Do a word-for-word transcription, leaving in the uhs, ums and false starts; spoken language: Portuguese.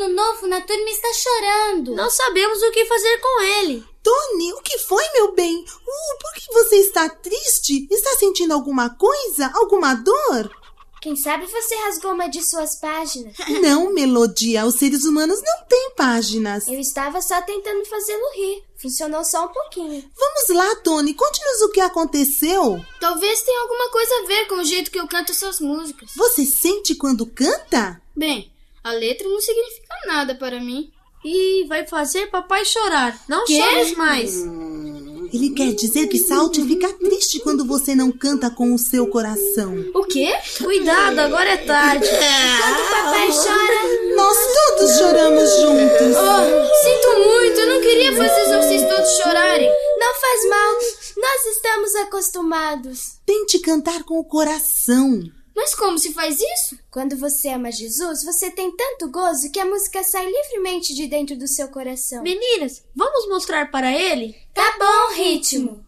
ano novo na turma está chorando. Não sabemos o que fazer com ele. Tony, o que foi, meu bem? Uh, por que você está triste? Está sentindo alguma coisa? Alguma dor? Quem sabe você rasgou uma de suas páginas. Não, Melodia, os seres humanos não têm páginas. Eu estava só tentando fazê-lo rir. Funcionou só um pouquinho. Vamos lá, Tony, conte-nos o que aconteceu. Talvez tenha alguma coisa a ver com o jeito que eu canto essas músicas. Você sente quando canta? Bem, a letra não significa nada para mim. E vai fazer papai chorar. Não Quê? chores mais. Ele quer dizer que Salt fica triste quando você não canta com o seu coração. O quê? Cuidado, agora é tarde. Quando o papai chora... Nós todos choramos juntos. Oh, sinto muito, eu não queria fazer vocês todos chorarem. Não faz mal, nós estamos acostumados. Tente cantar com o coração. Mas como se faz isso? Quando você ama Jesus, você tem tanto gozo que a música sai livremente de dentro do seu coração. Meninas, vamos mostrar para ele? Tá bom, Ritmo.